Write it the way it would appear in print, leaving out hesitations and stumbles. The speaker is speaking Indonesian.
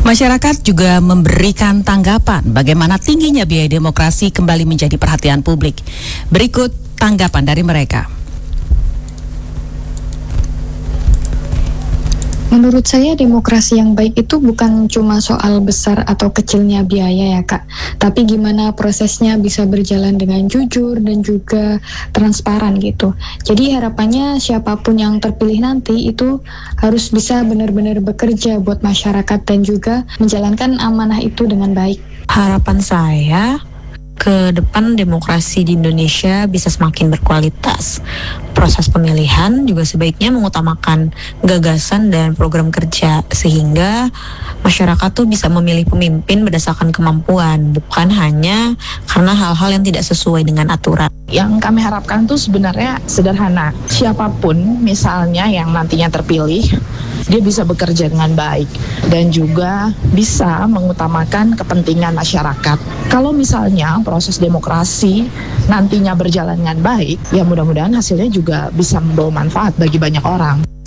Masyarakat juga memberikan tanggapan bagaimana tingginya biaya demokrasi kembali menjadi perhatian publik. Berikut tanggapan dari mereka. Menurut saya demokrasi yang baik itu bukan cuma soal besar atau kecilnya biaya ya Kak, tapi gimana prosesnya bisa berjalan dengan jujur dan juga transparan gitu. Jadi harapannya siapapun yang terpilih nanti itu harus bisa benar-benar bekerja buat masyarakat dan juga menjalankan amanah itu dengan baik. Harapan saya ke depan demokrasi di Indonesia bisa semakin berkualitas. Proses pemilihan juga sebaiknya mengutamakan gagasan dan program kerja sehingga masyarakat tuh bisa memilih pemimpin berdasarkan kemampuan, bukan hanya karena hal-hal yang tidak sesuai dengan aturan. Yang kami harapkan tuh sebenarnya sederhana. Siapapun misalnya yang nantinya terpilih, dia bisa bekerja dengan baik dan juga bisa mengutamakan kepentingan masyarakat. Kalau misalnya proses demokrasi nantinya berjalan dengan baik, ya mudah-mudahan hasilnya juga bisa membawa manfaat bagi banyak orang.